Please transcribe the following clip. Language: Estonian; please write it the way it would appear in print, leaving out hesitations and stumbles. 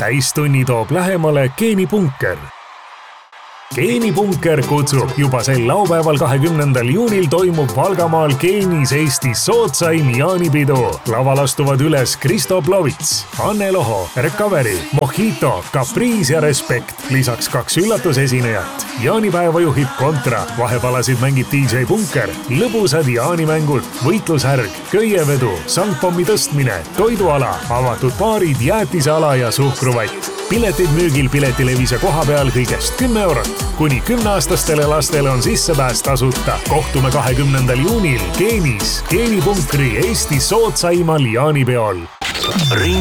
täistunni toob lähemale Geenipunker. Geenipunker kutsub juba sel laupäeval 20. juunil toimub Valgamaal Geenis Eestis soodsaim jaanipidu. Laval astuvad üles Kristo Plovits, Anne Loho, Recovery, Mojito, Caprice ja Respect. Lisaks 2 üllatusesinejat. Jaanipäeva juhib Kontra, vahepalasid mängib DJ Punker, lõbusad jaanimängud, võitlushärg, köievedu, sangpommi tõstmine, toiduala, avatud baarid, jäätiseala ja suhkruvatt. Piletid müügil Piletilevis ja koha peal kõigest 10 eurot. Kuni 10-aastastele lastele on sissepääs tasuta. Kohtume 20. juunil Geenis, Geenipunkri Eesti soodsaimal jaanipeol.